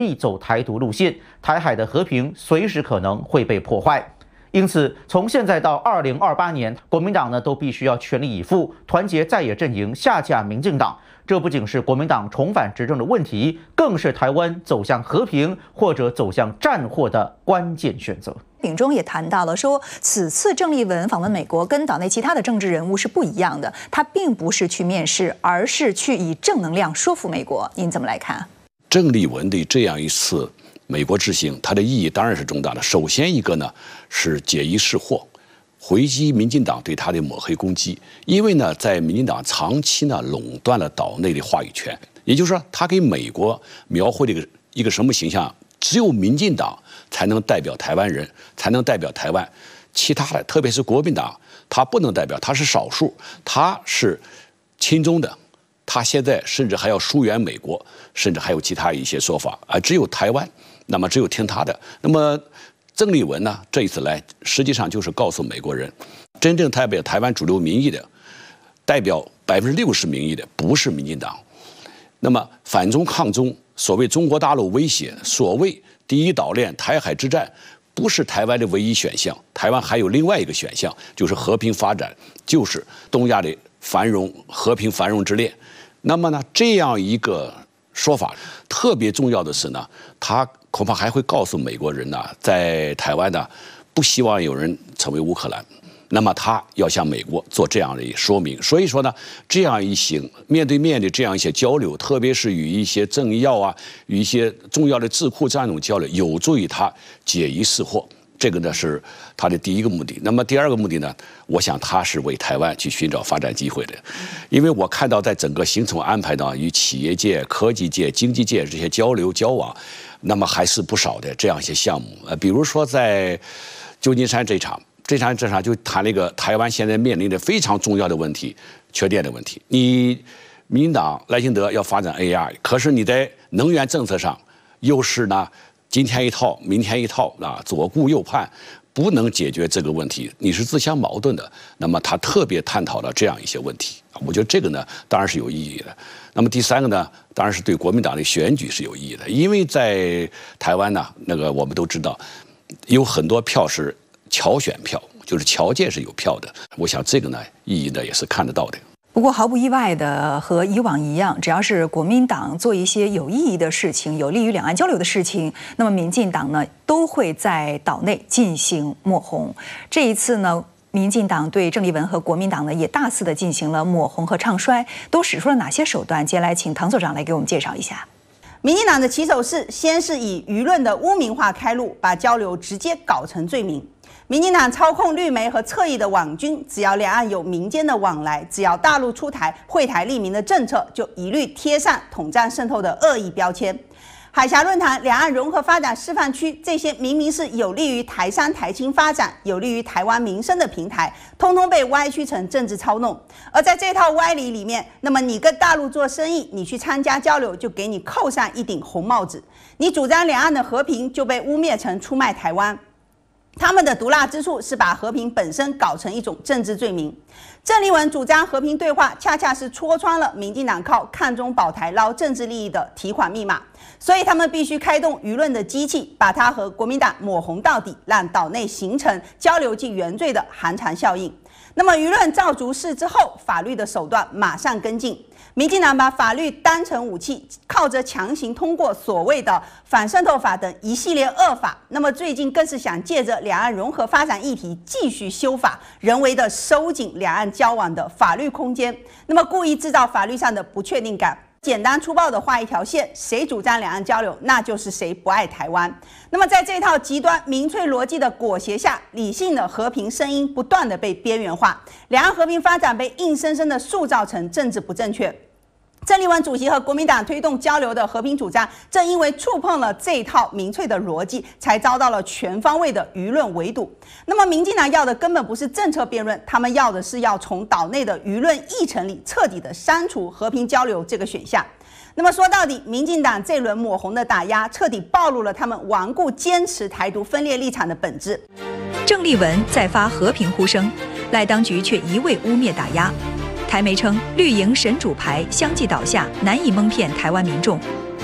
意走台独路线，台海的和平随时可能会被破坏。因此，从现在到2028年，国民党都必须要全力以赴，团结在野阵营，下架民进党。这不仅是国民党重返执政的问题，更是台湾走向和平或者走向战祸的关键选择。 秉忠也谈到了说，此次郑丽文访问美国跟岛内其他的政治人物是不一样的，他并不是去面试，而是去以正能量说服美国。您怎么来看？ 郑丽文的这样一次美国之行，它的意义当然是重大的。首先一个呢是解疑释惑，回击民进党对他的抹黑攻击。因为呢，在民进党长期呢垄断了岛内的话语权，也就是说，他给美国描绘的一个什么形象？只有民进党才能代表台湾人，才能代表台湾，其他的，特别是国民党，他不能代表，他是少数，他是亲中的，他现在甚至还要疏远美国，甚至还有其他一些说法，只有台湾，那么只有听他的。那么郑丽文呢，这一次来，实际上就是告诉美国人，真正代表台湾主流民意的，代表60%民意的，不是民进党。那么反中抗中，所谓中国大陆威胁，所谓第一岛链、台海之战，不是台湾的唯一选项。台湾还有另外一个选项，就是和平发展，就是东亚的繁荣、和平繁荣之恋。那么呢，这样一个说法，特别重要的是呢，他恐怕还会告诉美国人呢，在台湾呢，不希望有人成为乌克兰。那么他要向美国做这样的说明，所以说呢，这样一行面对面的这样一些交流，特别是与一些政要啊，与一些重要的智库这样一种交流，有助于他解疑释惑。这个呢是他的第一个目的。那么第二个目的呢，我想他是为台湾去寻找发展机会的，因为我看到在整个行程安排呢，与企业界、科技界、经济界这些交流交往，那么还是不少的这样一些项目。比如说在旧金山这场就谈了一个台湾现在面临的非常重要的问题——缺电的问题。你民进党赖清德要发展 AI， 可是你在能源政策上又是呢今天一套明天一套啊，左顾右盼，不能解决这个问题，你是自相矛盾的。那么他特别探讨了这样一些问题，我觉得这个呢当然是有意义的。那么第三个呢，当然是对国民党的选举是有意义的，因为在台湾呢，我们都知道有很多票是侨选票，就是侨界是有票的。我想这个呢意义呢也是看得到的。 不过毫不意外的，和以往一样，只要是国民党做一些有意义的事情，有利于两岸交流的事情，那么民进党呢都会在岛内进行抹红。这一次呢，民进党对郑丽文和国民党呢也大肆的进行了抹红和唱衰，都使出了哪些手段？接下来请唐所长来给我们介绍一下。 民进党的起手式，先是以舆论的污名化开路，把交流直接搞成罪名。民进党操控绿媒和侧翼的网军，只要两岸有民间的往来，只要大陆出台惠台利民的政策，就一律贴上统战渗透的恶意标签。海峡论坛、两岸融合发展示范区，这些明明是有利于台商台青发展、有利于台湾民生的平台，通通被歪曲成政治操弄。而在这套歪理里面，那么你跟大陆做生意，你去参加交流，就给你扣上一顶红帽子；你主张两岸的和平，就被污蔑成出卖台湾。他们的毒辣之处是把和平本身搞成一种政治罪名。郑丽文主张和平对话，恰恰是戳穿了民进党靠看中保台捞政治利益的提款密码，所以他们必须开动舆论的机器，把它和国民党抹红到底，让岛内形成交流即原罪的寒蝉效应。那么舆论造逐势之后，法律的手段马上跟进。民进党把法律当成武器，靠着强行通过所谓的反渗透法等一系列恶法，那么最近更是想借着两岸融合发展议题继续修法，人为的收紧两岸交往的法律空间，那么故意制造法律上的不确定感。简单粗暴的画一条线，谁主张两岸交流，那就是谁不爱台湾。那么在这套极端民粹逻辑的裹挟下，理性的和平声音不断的被边缘化，两岸和平发展被硬生生的塑造成政治不正确。郑丽文主席和国民党推动交流的和平主张，正因为触碰了这一套民粹的逻辑，才遭到了全方位的舆论围堵。那么民进党要的根本不是政策辩论，他们要的是要从岛内的舆论议程里彻底的删除和平交流这个选项。那么说到底，民进党这轮抹红的打压，彻底暴露了他们顽固坚持台独分裂立场的本质。 郑丽文再发和平呼声，赖当局却一味污蔑打压。台媒称绿营神主牌相继倒下，难以蒙骗台湾民众。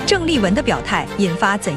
郑丽文的表态引发怎